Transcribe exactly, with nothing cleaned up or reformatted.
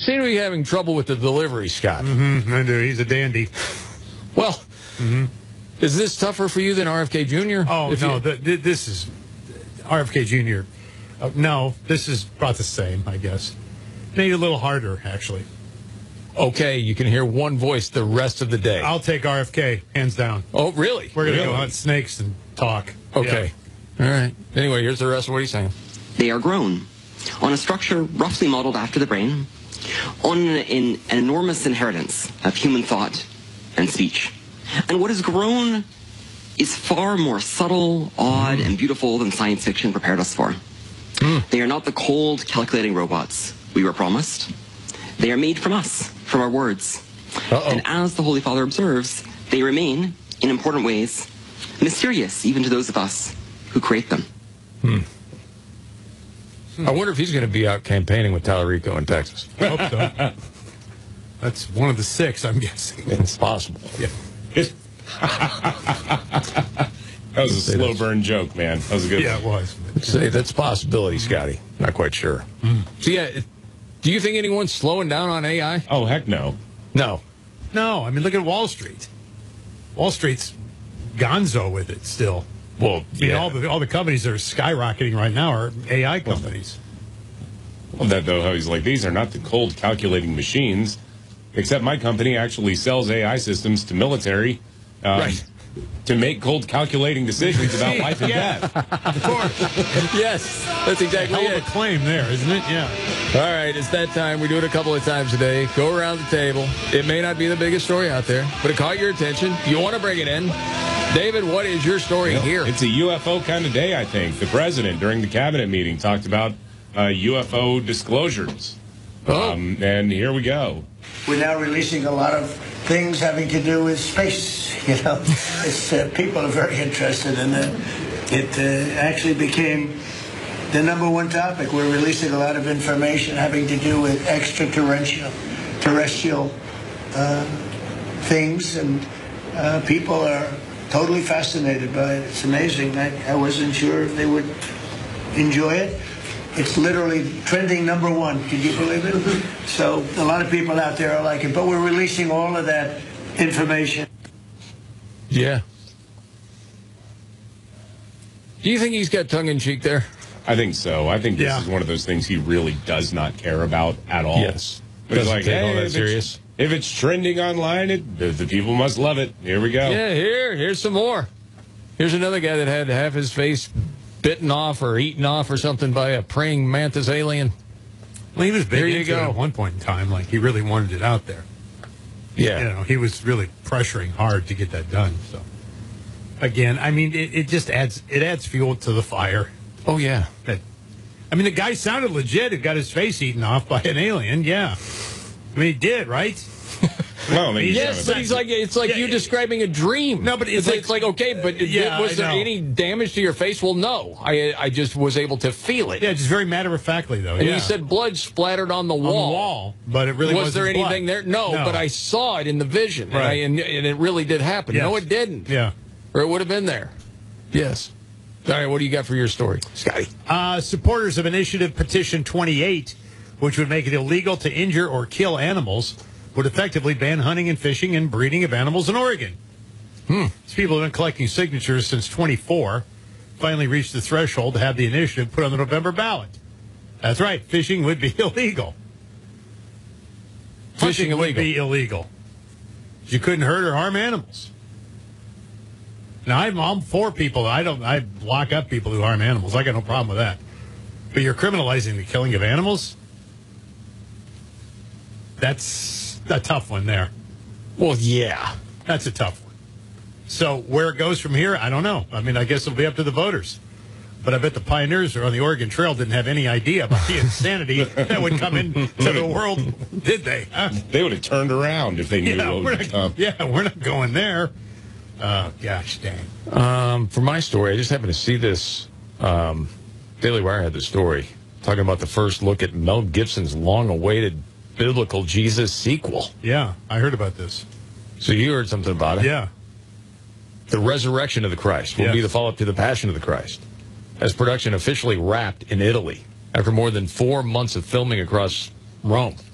seem to be having trouble with the delivery, Scott. Mm-hmm, I do. He's a dandy. Well, mm-hmm. is this tougher for you than R F K Junior? Oh, if no, you... the, the, this is R F K Junior Uh, no, this is about the same, I guess. Maybe a little harder, actually. Okay, you can hear one voice the rest of the day. I'll take R F K, hands down. Oh, really? We're going to really? go hunt snakes and talk. Okay. Yeah. All right. Anyway, here's the rest of what he's saying. They are grown on a structure roughly modeled after the brain, on an, an enormous inheritance of human thought and speech. And what is grown is far more subtle, odd, and beautiful than science fiction prepared us for. Mm. They are not the cold, calculating robots we were promised. They are made from us, from our words. Uh-oh. And as the Holy Father observes, they remain, in important ways, mysterious even to those of us who create them. Hmm. I wonder if he's going to be out campaigning with Tallarico in Texas. I hope so. That's one of the six, I'm guessing. It's possible. Yeah. That was a slow burn joke, man. That was a good yeah, one. Yeah, it was. I'd say that's a possibility, Scotty. Not quite sure. Mm. So, yeah, do you think anyone's slowing down on A I? Oh, heck no. No. No, I mean, look at Wall Street. Wall Street's gonzo with it still. Well, I mean, yeah. all the all the companies that are skyrocketing right now are A I companies. Well, that though, how he's like, these are not the cold calculating machines, except my company actually sells A I systems to military, um, right. to make cold calculating decisions about life and yeah. death. Of course. Yes, that's exactly Hell it. of a claim there, isn't it? Yeah. All right, it's that time. We do it a couple of times a day. Go around the table. It may not be the biggest story out there, but it caught your attention. You want to bring it in. David, what is your story well, here? It's a U F O kind of day, I think. The president, during the cabinet meeting, talked about uh, U F O disclosures. Oh. Um, and here we go. We're now releasing a lot of things having to do with space. You know, it's, uh, people are very interested in it. It uh, actually became the number one topic. We're releasing a lot of information having to do with extraterrestrial terrestrial uh, things, and uh, people are totally fascinated by it. It's amazing. I, I wasn't sure if they would enjoy it. It's literally trending number one. Can you believe it? So a lot of people out there are like it, but we're releasing all of that information. Yeah. Do you think he's got tongue-in-cheek there? I think so. I think this yeah. is one of those things he really does not care about at all. Yes. But he's like, take hey, all that if serious. It's, if it's trending online, it, the, the people must love it. Here we go. Yeah, here, here's some more. Here's another guy that had half his face bitten off or eaten off or something by a praying mantis alien. Well, he was big There you into go. it at one point in time. Like, he really wanted it out there. Yeah. You know, he was really pressuring hard to get that done. So, again, I mean, it, it just adds it adds fuel to the fire. Oh, yeah. That, I mean, the guy sounded legit. He got his face eaten off by an alien. Yeah. I mean, he did, right? Well, I mean, Yes, but he's like, it's like Yeah, you yeah. describing a dream. No, but it's it's, like- it's like, okay, but Yeah, was I there know. any damage to your face? Well, no. I I just was able to feel it. Yeah, just very matter-of-factly, though. And yeah. you said blood splattered on the on wall. the wall, but it really was wasn't there anything blood. there? No, No. but I saw it in the vision, and, I, Right. and, and it really did happen. Yes. No, it didn't. Yeah. Or it would have been there. Yes. All right, what do you got for your story, Scotty? Uh, supporters of Initiative Petition twenty-eight, which would make it illegal to injure or kill animals, would effectively ban hunting and fishing and breeding of animals in Oregon. Hmm. These people have been collecting signatures since twenty-four, finally reached the threshold to have the initiative put on the November ballot. That's right, fishing would be illegal. Fishing Hunting would illegal. be illegal. You couldn't hurt or harm animals. Now, I'm, I'm for people. I don't. I lock up people who harm animals. I got no problem with that. But you're criminalizing the killing of animals? That's a tough one there. Well, yeah. That's a tough one. So where it goes from here, I don't know. I mean, I guess it'll be up to the voters. But I bet the pioneers who are on the Oregon Trail didn't have any idea about the insanity that would come into the world, did they? Huh? They would have turned around if they knew Yeah, what we're would not, come. yeah, we're not going there. Oh, gosh dang. Um, for my story, I just happened to see this. Um, Daily Wire had the story talking about the first look at Mel Gibson's long-awaited biblical Jesus sequel. Yeah, I heard about this. So you heard something about it. Yeah. The Resurrection of the Christ will Yes. be the follow-up to the Passion of the Christ, as production officially wrapped in Italy after more than four months of filming across Rome.